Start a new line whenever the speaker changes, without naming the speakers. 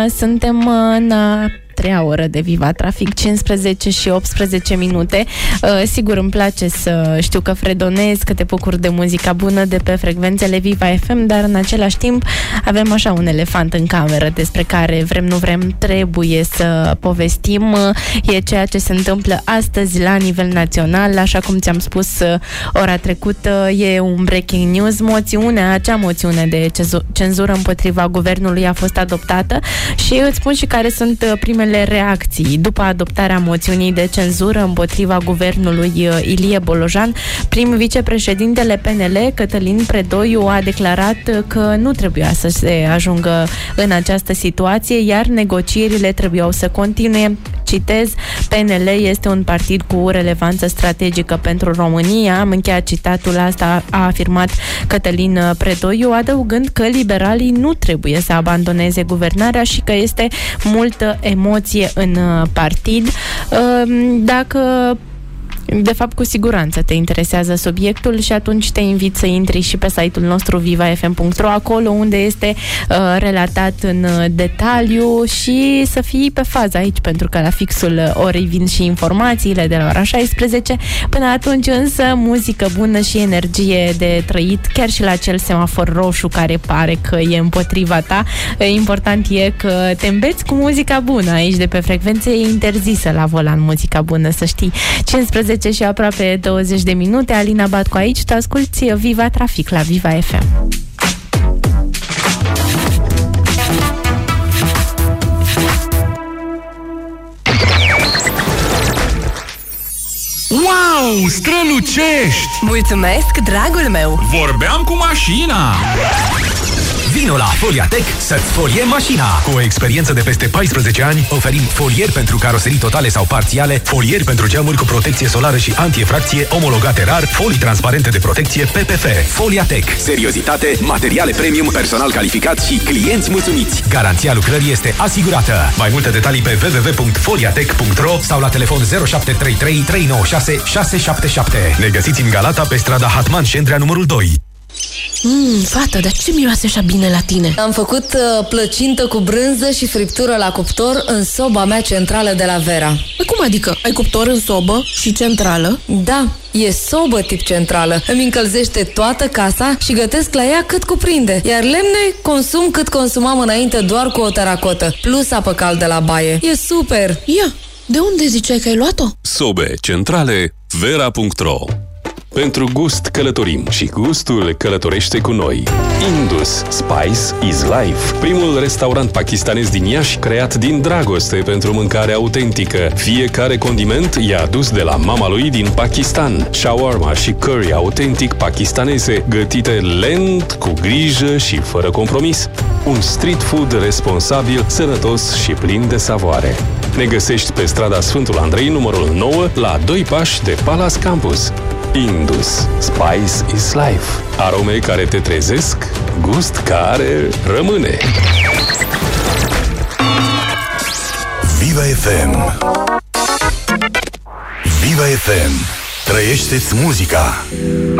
Suntem în treia oră de Viva Trafic, 15 și 18 minute. Sigur, îmi place să știu că fredonez, că te bucuri de muzica bună de pe frecvențele Viva FM, dar în același timp avem așa un elefant în cameră despre care vrem nu vrem trebuie să povestim. E ceea ce se întâmplă astăzi la nivel național. Așa cum ți-am spus ora trecută, e un breaking news. Acea moțiune de cenzură împotriva guvernului a fost adoptată și îți spun și care sunt primele reacții. După adoptarea moțiunii de cenzură împotriva guvernului Ilie Bolojan, prim vicepreședintele PNL, Cătălin Predoiu, a declarat că nu trebuia să se ajungă în această situație, iar negocierile trebuiau să continue. Citez, PNL este un partid cu relevanță strategică pentru România. Am încheiat citatul, asta a afirmat Cătălin Predoiu, adăugând că liberalii nu trebuie să abandoneze guvernarea și că este multă emoție în partid. Dacă de fapt, cu siguranță te interesează subiectul și atunci te invit să intri și pe site-ul nostru vivafm.ro, acolo unde este relatat în detaliu și să fii pe fază aici, pentru că la fixul orei vin și informațiile de la ora 16. Până atunci însă, muzică bună și energie de trăit, chiar și la acel semafor roșu care pare că e împotriva ta. Important e că te îmbeți cu muzica bună aici de pe frecvențe. E interzisă la volan muzica bună, să știi. 15 și aproape 20 de minute. Alina Batcu aici, tu asculti Viva Trafic la Viva FM.
Wow, strălucești!
Mulțumesc, dragul meu!
Vorbeam cu mașina!
Vino la Foliatec să-ți foliem mașina! Cu o experiență de peste 14 ani, oferim folieri pentru caroserii totale sau parțiale, folieri pentru geamuri cu protecție solară și antiefracție omologate rar, folii transparente de protecție PPF. Foliatec. Seriozitate, materiale premium, personal calificat și clienți mulțumiți. Garanția lucrării este asigurată. Mai multe detalii pe www.foliatec.ro sau la telefon 0733 396 677. Ne găsiți în Galata pe strada Hatman Șendrea numărul 2.
Fată, dar ce miroase așa bine la tine?
Am făcut plăcintă cu brânză și friptură la cuptor în soba mea centrală de la Vera.
Cum adică? Ai cuptor în sobă și centrală?
Da, e sobă tip centrală. Îmi încălzește toată casa și gătesc la ea cât cuprinde. Iar lemne consum cât consumam înainte doar cu o teracotă, plus apă caldă la baie. E super!
Ia, de unde ziceai că ai luat-o?
Sobe centrale Vera.ro. Pentru gust călătorim și gustul călătorește cu noi. Indus Spice is Life, primul restaurant pakistanez din Iași creat din dragoste pentru mâncare autentică. Fiecare condiment e adus de la mama lui din Pakistan. Shawarma și curry autentic pakistaneze, gătite lent, cu grijă și fără compromis. Un street food responsabil, sănătos și plin de savoare. Ne găsești pe strada Sfântul Andrei, numărul 9, la 2 pași de Palace Campus. Indus Spice is Life. Arome care te trezesc, gust care rămâne.
Viva FM. Viva FM. Trăiește-ți muzica.